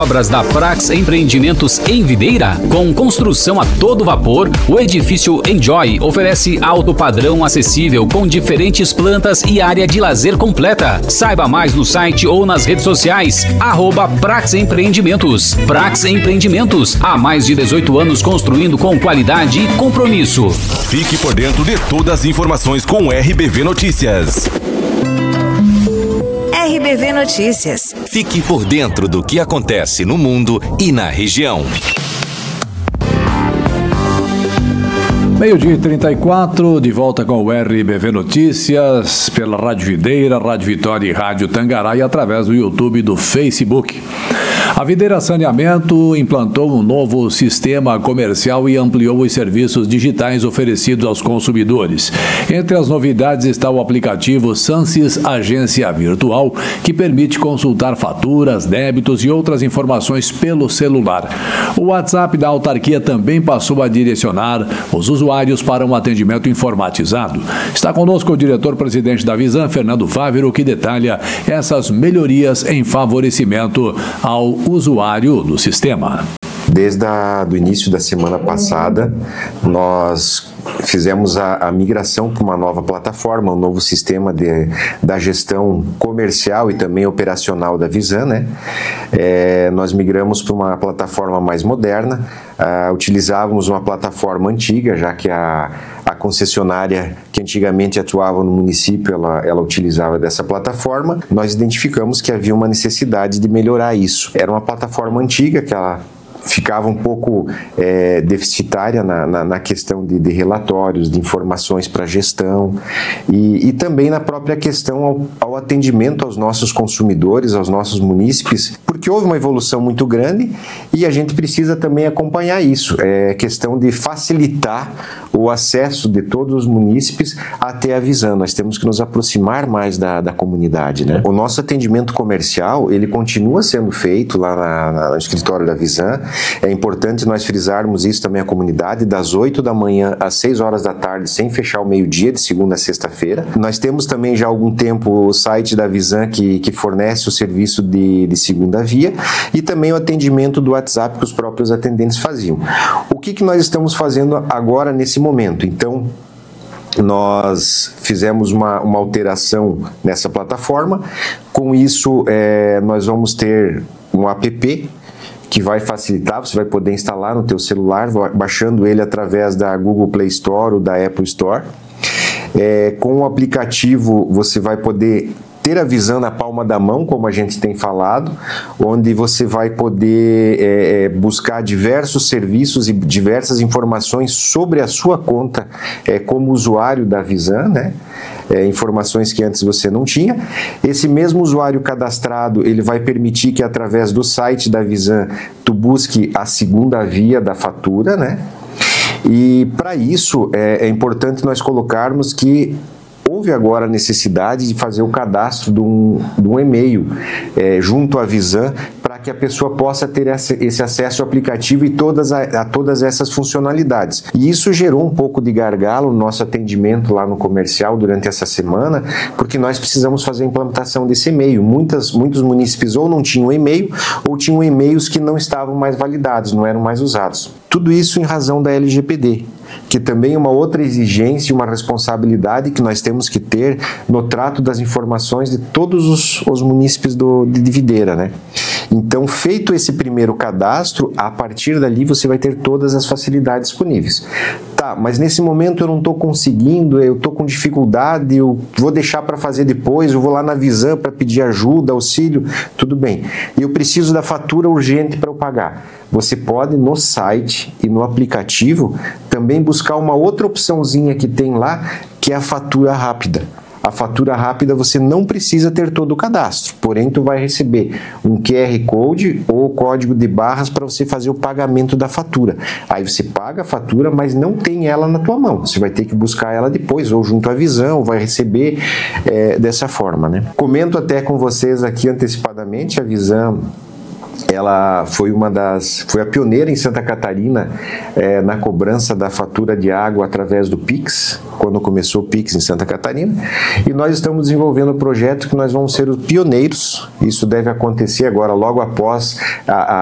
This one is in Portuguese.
Obras da Prax Empreendimentos em Videira. Com construção a todo vapor, o edifício Enjoy oferece alto padrão acessível com diferentes plantas e área de lazer completa. Saiba mais no site ou nas redes sociais, @Prax Empreendimentos. Prax Empreendimentos, há mais de 18 anos construindo com qualidade e compromisso. Fique por dentro de todas as informações com o RBV Notícias. RBV Notícias. Fique por dentro do que acontece no mundo e na região. 12h34, de volta com o RBV Notícias, pela Rádio Videira, Rádio Vitória e Rádio Tangará e através do YouTube e do Facebook. A Videira Saneamento implantou um novo sistema comercial e ampliou os serviços digitais oferecidos aos consumidores. Entre as novidades está o aplicativo Sansis Agência Virtual, que permite consultar faturas, débitos e outras informações pelo celular. O WhatsApp da autarquia também passou a direcionar os usuários para um atendimento informatizado. Está conosco o diretor-presidente da Visan, Fernando Fávero, que detalha essas melhorias em favorecimento ao usuário do sistema. Desde o início da semana passada, nós fizemos a migração para uma nova plataforma, um novo sistema da gestão comercial e também operacional da Visan, né? Nós migramos para uma plataforma mais moderna, utilizávamos uma plataforma antiga, já que a concessionária que antigamente atuava no município, ela utilizava dessa plataforma. Nós identificamos que havia uma necessidade de melhorar isso. Era uma plataforma antiga que ela ficava um pouco deficitária na questão de relatórios, de informações para gestão e também na própria questão ao atendimento aos nossos consumidores, aos nossos munícipes, porque houve uma evolução muito grande e a gente precisa também acompanhar isso. É questão de facilitar o acesso de todos os munícipes até a Visan. Nós temos que nos aproximar mais da comunidade, né? O nosso atendimento comercial, ele continua sendo feito lá no escritório da Visan. É importante nós frisarmos isso também à comunidade, das 8 da manhã às 6 horas da tarde, sem fechar o meio-dia, de segunda a sexta-feira. Nós temos também já há algum tempo o site da Visan que fornece o serviço de segunda via e também o atendimento do WhatsApp que os próprios atendentes faziam. O que nós estamos fazendo agora nesse momento? Então, nós fizemos uma alteração nessa plataforma. Com isso, nós vamos ter um app que vai facilitar, você vai poder instalar no teu celular, baixando ele através da Google Play Store ou da Apple Store. Com o aplicativo, você vai poder ter a Visan na palma da mão, como a gente tem falado, onde você vai poder buscar diversos serviços e diversas informações sobre a sua conta como usuário da Visan, né? Informações que antes você não tinha. Esse mesmo usuário cadastrado, ele vai permitir que através do site da Visan tu busque a segunda via da fatura, né? E para isso é importante nós colocarmos que houve agora a necessidade de fazer o cadastro de um e-mail junto à Visan para que a pessoa possa ter esse acesso ao aplicativo e a todas essas funcionalidades. E isso gerou um pouco de gargalo no nosso atendimento lá no comercial durante essa semana, porque nós precisamos fazer a implantação desse e-mail. Muitos munícipes ou não tinham e-mail ou tinham e-mails que não estavam mais validados, não eram mais usados. Tudo isso em razão da LGPD, que também é uma outra exigência e uma responsabilidade que nós temos que ter no trato das informações de todos os munícipes de Videira, né? Então, feito esse primeiro cadastro, a partir dali você vai ter todas as facilidades disponíveis. Tá, mas nesse momento eu não estou conseguindo, eu estou com dificuldade, eu vou deixar para fazer depois, eu vou lá na Visan para pedir ajuda, auxílio, tudo bem. Eu preciso da fatura urgente para eu pagar. Você pode, no site e no aplicativo, também buscar uma outra opçãozinha que tem lá, que é a fatura rápida. A fatura rápida você não precisa ter todo o cadastro, porém tu vai receber um QR Code ou código de barras para você fazer o pagamento da fatura. Aí você paga a fatura, mas não tem ela na tua mão. Você vai ter que buscar ela depois, ou junto à Visan, ou vai receber dessa forma, né? Comento até com vocês aqui antecipadamente, a Visan ela foi a pioneira em Santa Catarina na cobrança da fatura de água através do Pix, quando começou o Pix em Santa Catarina, e nós estamos desenvolvendo um projeto que nós vamos ser os pioneiros. Isso deve acontecer agora, logo após